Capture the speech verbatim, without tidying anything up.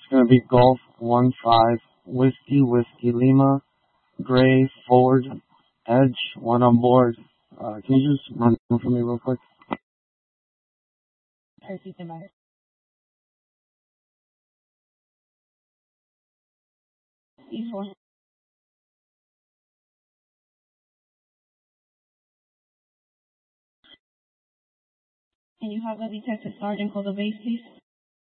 It's going to be Golf one five, Whiskey, Whiskey Lima, Gray, Forward, Edge, one on board. Uh, can you just run for me real quick? I see them out. East one. Can you have the detective sergeant call the base, please?